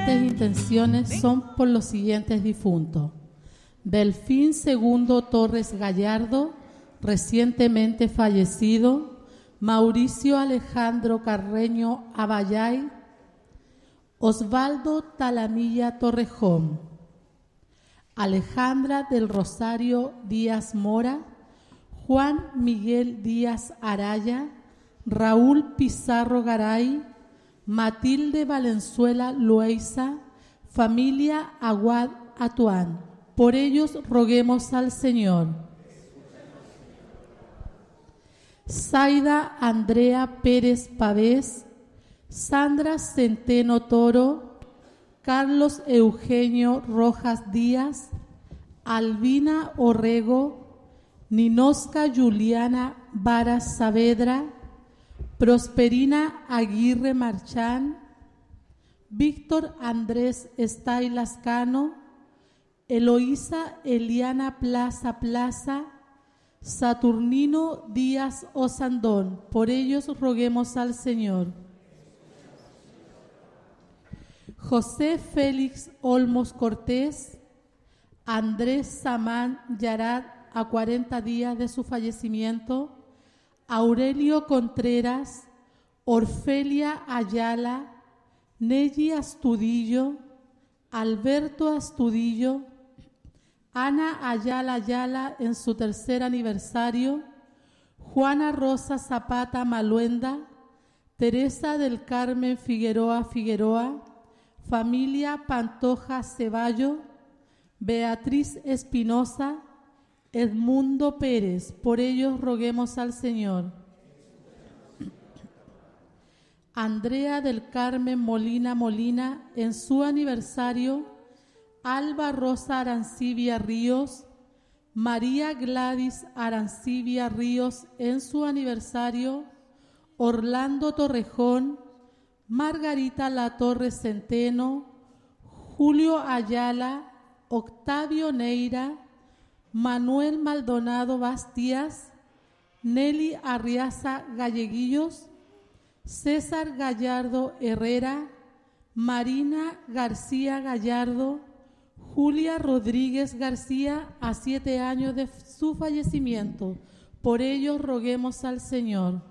siguientes intenciones son por los siguientes difuntos: Delfín Segundo Torres Gallardo, recientemente fallecido; Mauricio Alejandro Carreño Abayay; Osvaldo Talamilla Torrejón; Alejandra del Rosario Díaz Mora; Juan Miguel Díaz Araya; Raúl Pizarro Garay; Matilde Valenzuela Loaiza; familia Aguad Atuán. Por ellos roguemos al Señor. Zaida Andrea Pérez Pavés; Sandra Centeno Toro; Carlos Eugenio Rojas Díaz; Albina Orrego; Ninosca Juliana Varas Saavedra; Prosperina Aguirre Marchán; Víctor Andrés Estay Lascano; Eloísa Eliana Plaza; Saturnino Díaz Osandón. Por ellos roguemos al Señor. José Félix Olmos Cortés; Andrés Samán Yarat, a 40 días de su fallecimiento; Aurelio Contreras; Orfelia Ayala; Nelly Astudillo; Alberto Astudillo; Ana Ayala Ayala en su 3er aniversario; Juana Rosa Zapata Maluenda; Teresa del Carmen Figueroa Figueroa; familia Pantoja Ceballo; Beatriz Espinosa; Edmundo Pérez. Por ellos roguemos al Señor. Andrea del Carmen Molina en su aniversario; Alba Rosa Arancibia Ríos; María Gladys Arancibia Ríos en su aniversario; Orlando Torrejón; Margarita Latorre Centeno; Julio Ayala; Octavio Neira; Manuel Maldonado Bastías; Nelly Arriaza Galleguillos; César Gallardo Herrera; Marina García Gallardo; Julia Rodríguez García, a 7 años de su fallecimiento. Por ellos roguemos al Señor.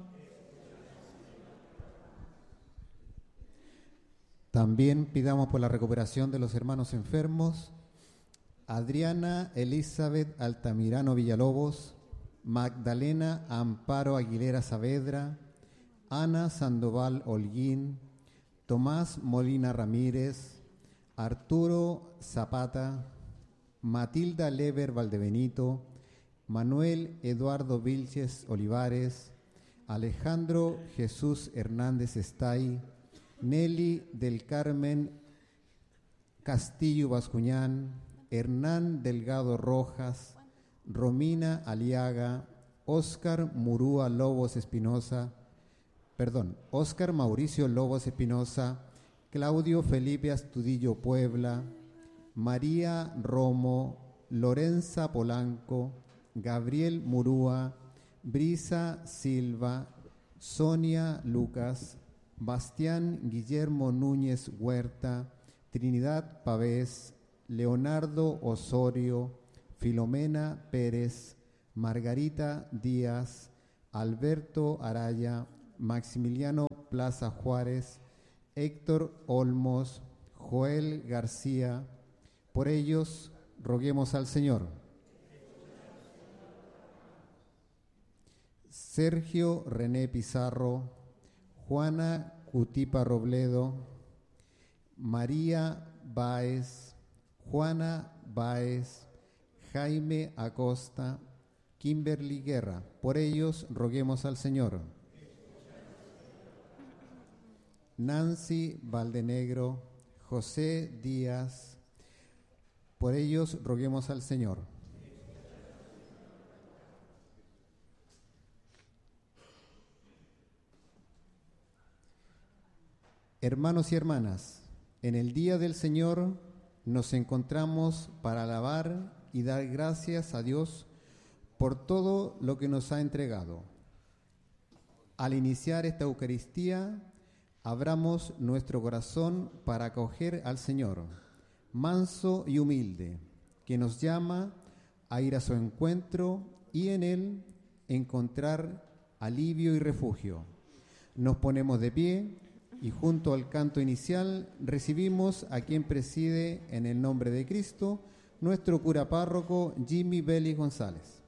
También pidamos por la recuperación de los hermanos enfermos: Adriana Elizabeth Altamirano Villalobos; Magdalena Amparo Aguilera Saavedra; Ana Sandoval Holguín; Tomás Molina Ramírez; Arturo Zapata; Matilda Lever Valdebenito; Manuel Eduardo Vilches Olivares; Alejandro Jesús Hernández Estay; Nelly del Carmen Castillo Bascuñán; Hernán Delgado Rojas; Romina Aliaga; Óscar Mauricio Lobos Espinosa; Claudio Felipe Astudillo Puebla; María Romo; Lorenza Polanco; Gabriel Murúa; Brisa Silva; Sonia Lucas; Bastián Guillermo Núñez Huerta; Trinidad Pavés; Leonardo Osorio; Filomena Pérez; Margarita Díaz; Alberto Araya; Maximiliano Plaza Juárez; Héctor Olmos; Joel García. Por ellos roguemos al Señor. Sergio René Pizarro; Juana Cutipa Robledo; María Báez; Juana Báez; Jaime Acosta; Kimberly Guerra. Por ellos roguemos al Señor. Nancy Valdenegro; José Díaz. Por ellos roguemos al Señor. Hermanos y hermanas, en el día del Señor nos encontramos para alabar y dar gracias a Dios por todo lo que nos ha entregado. Al iniciar esta Eucaristía, Abramos nuestro corazón para acoger al Señor, manso y humilde, que nos llama a ir a su encuentro y en Él encontrar alivio y refugio. Nos ponemos de pie y junto al canto inicial recibimos a quien preside en el nombre de Cristo, nuestro cura párroco Jimmy Belli González.